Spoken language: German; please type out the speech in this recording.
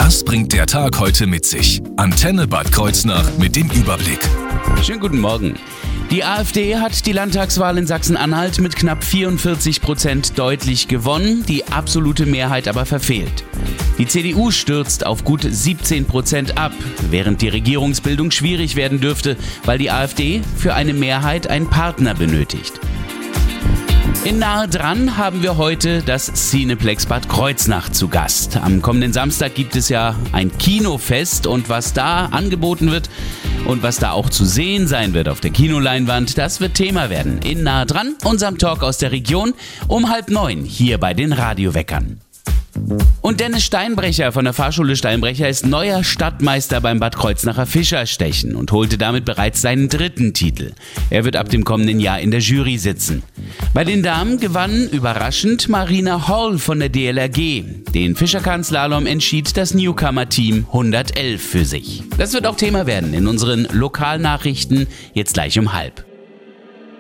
Was bringt der Tag heute mit sich? Antenne Bad Kreuznach mit dem Überblick. Schönen guten Morgen. Die AfD hat die Landtagswahl in Sachsen-Anhalt mit knapp 44% deutlich gewonnen, die absolute Mehrheit aber verfehlt. Die CDU stürzt auf gut 17% ab, während die Regierungsbildung schwierig werden dürfte, weil die AfD für eine Mehrheit einen Partner benötigt. In Nahe dran haben wir heute das Cineplex Bad Kreuznach zu Gast. Am kommenden Samstag gibt es ja ein Kinofest und was da angeboten wird und was da auch zu sehen sein wird auf der Kinoleinwand, das wird Thema werden. In Nahe dran, unserem Talk aus der Region um 8:30 hier bei den Radioweckern. Und Dennis Steinbrecher von der Fahrschule Steinbrecher ist neuer Stadtmeister beim Bad Kreuznacher Fischerstechen und holte damit bereits seinen 3. Titel. Er wird ab dem kommenden Jahr in der Jury sitzen. Bei den Damen gewann überraschend Marina Hall von der DLRG. Den Fischerkahn-Slalom entschied das Newcomer-Team 111 für sich. Das wird auch Thema werden in unseren Lokalnachrichten jetzt gleich um 12:30.